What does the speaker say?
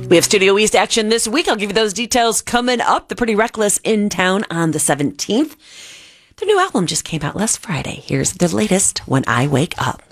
We have Studio East action this week. I'll give you those details coming up. The Pretty Reckless in town on the 17th. Their new album just came out last Friday. Here's the latest, When I Wake Up.